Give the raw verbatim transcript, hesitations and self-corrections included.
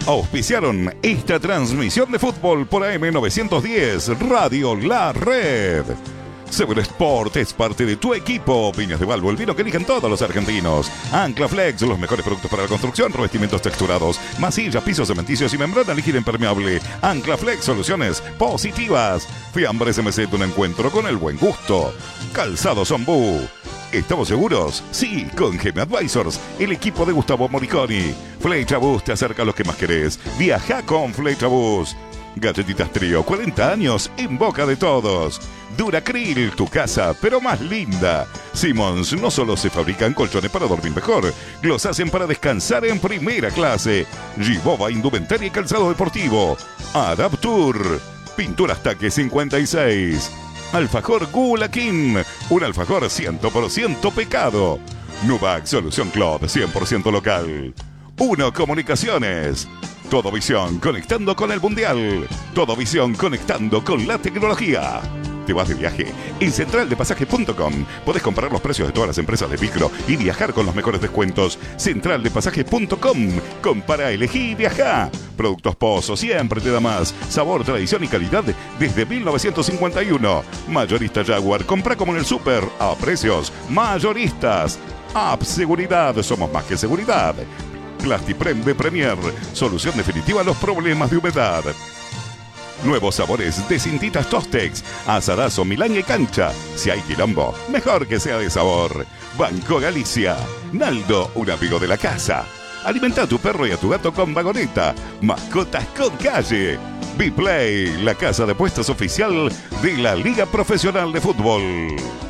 auspiciaron esta transmisión de fútbol por A M novecientos diez, Radio La Red. Sever Sport es parte de tu equipo. Viñas de Balbo, el vino que eligen todos los argentinos. Ancla Flex, los mejores productos para la construcción, revestimientos texturados, masillas, pisos cementicios y membrana líquida impermeable. Ancla Flex, soluciones positivas. Fiambres M Z, un encuentro con el buen gusto. Calzado Zombú. ¿Estamos seguros? Sí, con G M Advisors, el equipo de Gustavo Moriconi. Flechabús te acerca a los que más querés. Viaja con Flechabús. Galletitas Trío, cuarenta años en boca de todos. Duracril, tu casa, pero más linda. Simmons, no solo se fabrican colchones para dormir mejor, los hacen para descansar en primera clase. Giboba, indumentaria y calzado deportivo. Adaptur, Pinturas Taque cincuenta y seis. Alfajor Gulaquín, un alfajor cien por ciento pecado. Nubac, solución Club, cien por ciento local. Uno Comunicaciones. Todo Visión conectando con el Mundial. Todo Visión conectando con la tecnología. ¿Te vas de viaje? En central de pasajes punto com podés comparar los precios de todas las empresas de micro y viajar con los mejores descuentos. central de pasajes punto com. Compara, elegí y viajá. Productos Pozo siempre te da más. Sabor, tradición y calidad desde mil novecientos cincuenta y uno. Mayorista Jaguar. Compra como en el súper a precios mayoristas. App Seguridad. Somos más que seguridad. Plastiprem de Premier, solución definitiva a los problemas de humedad. Nuevos sabores de cintitas Tostex, asadazo, Milán y cancha. Si hay quilombo, mejor que sea de sabor. Banco Galicia. Naldo, un amigo de la casa. Alimenta a tu perro y a tu gato con vagoneta. Mascotas con calle. Biplay, la casa de apuestas oficial de la Liga Profesional de Fútbol.